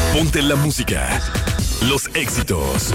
Ponte la música, los éxitos.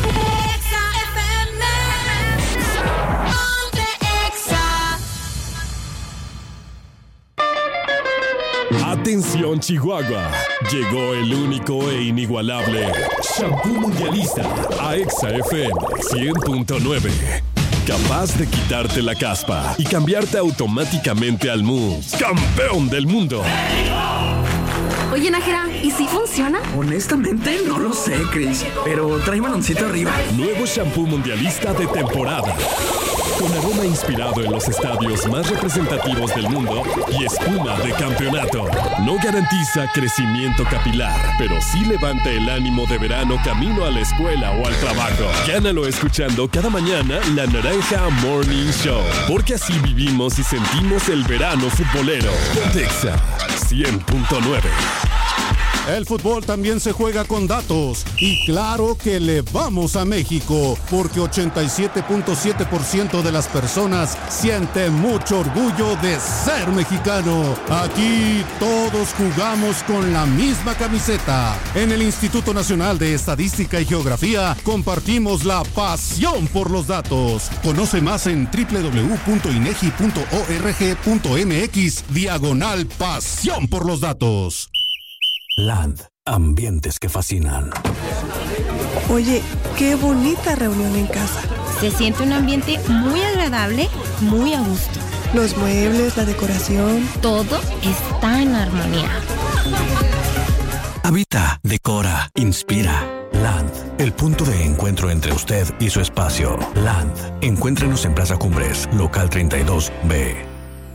Atención Chihuahua, llegó el único e inigualable Shampoo Mundialista a Exa FM 100.9. Capaz de quitarte la caspa y cambiarte automáticamente al Mousse, campeón del mundo. Oye, Nájera, ¿y si funciona? Honestamente, no lo sé, Chris, pero trae baloncito arriba. Nuevo Shampoo Mundialista de temporada. Con aroma inspirado en los estadios más representativos del mundo y espuma de campeonato. No garantiza crecimiento capilar, pero sí levanta el ánimo de verano camino a la escuela o al trabajo. Gánalo escuchando cada mañana La Naranja Morning Show, porque así vivimos y sentimos el verano futbolero. Exa 100.9. El fútbol también se juega con datos y claro que le vamos a México porque 87.7% de las personas sienten mucho orgullo de ser mexicano. Aquí todos jugamos con la misma camiseta. En el Instituto Nacional de Estadística y Geografía compartimos la pasión por los datos. Conoce más en www.inegi.org.mx/pasión por los datos. Land, ambientes que fascinan. Oye, qué bonita reunión en casa. Se siente un ambiente muy agradable, muy a gusto. Los muebles, la decoración. Todo está en armonía. Habita, decora, inspira. Land, el punto de encuentro entre usted y su espacio. Land, encuéntrenos en Plaza Cumbres, local 32B.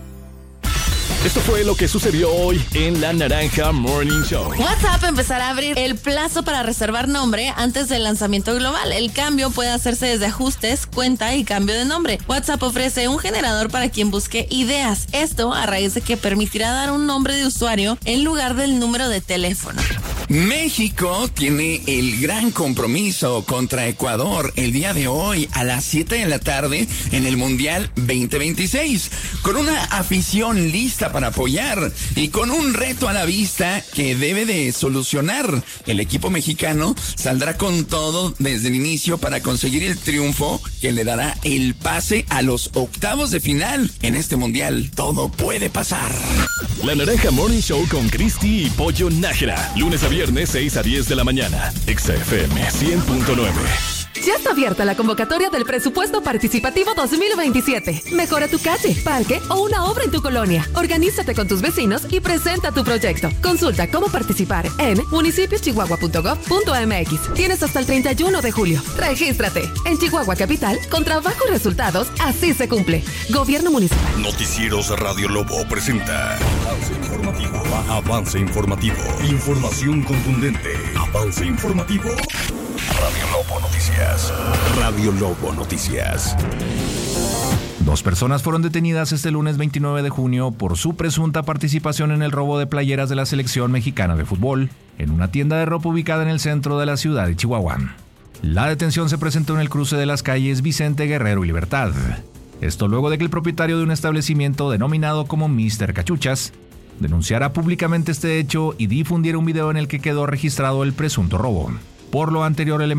Esto fue lo que sucedió hoy en La Naranja Morning Show. WhatsApp empezará a abrir el plazo para reservar nombre antes del lanzamiento global. El cambio puede hacerse desde ajustes, cuenta y cambio de nombre. WhatsApp ofrece un generador para quien busque ideas. Esto a raíz de que permitirá dar un nombre de usuario en lugar del número de teléfono. México tiene el gran compromiso contra Ecuador el día de hoy a las 7 de la tarde en el Mundial 2026, con una afición lista para apoyar y con un reto a la vista que debe de solucionar. El equipo mexicano saldrá con todo desde el inicio para conseguir el triunfo que le dará el pase a los octavos de final. En este Mundial todo puede pasar. La Naranja Morning Show con Cristi y Pollo Nájera, lunes a viernes 6 a 10 de la mañana. Exa FM 100.9. Ya está abierta la convocatoria del Presupuesto Participativo 2027. Mejora tu calle, parque o una obra en tu colonia. Organízate con tus vecinos y presenta tu proyecto. Consulta cómo participar en municipioschihuahua.gov.mx. Tienes hasta el 31 de julio. Regístrate. En Chihuahua Capital, con trabajo y resultados, así se cumple. Gobierno Municipal. Noticieros Radio Lobo presenta Avance Informativo. Avance Informativo. Información contundente. Avance Informativo. Radio Lobo Noticias. Radio Lobo Noticias. 2 personas fueron detenidas este lunes 29 de junio por su presunta participación en el robo de playeras de la selección mexicana de fútbol en una tienda de ropa ubicada en el centro de la ciudad de Chihuahua. La detención se presentó en el cruce de las calles Vicente Guerrero y Libertad. Esto luego de que el propietario de un establecimiento denominado como Mr. Cachuchas denunciara públicamente este hecho y difundiera un video en el que quedó registrado el presunto robo. Por lo anterior, el